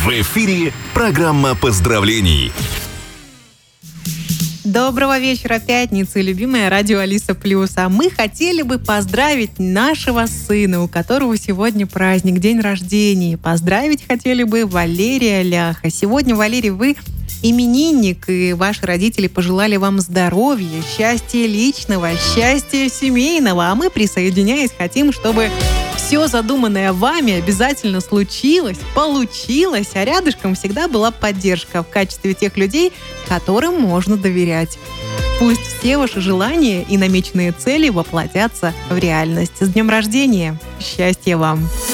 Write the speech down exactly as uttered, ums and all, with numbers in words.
В эфире программа поздравлений. Доброго вечера, пятницы, любимая радио Алиса Плюс. А мы хотели бы поздравить нашего сына, у которого сегодня праздник, день рождения. Поздравить хотели бы Валерия Ляха. Сегодня, Валерий, вы именинник, и ваши родители пожелали вам здоровья, счастья личного, счастья семейного. А мы, присоединяясь, хотим, чтобы все задуманное вами обязательно случилось, получилось, а рядышком всегда была поддержка в качестве тех людей, которым можно доверять. Пусть все ваши желания и намеченные цели воплотятся в реальность. С днем рождения! Счастья вам!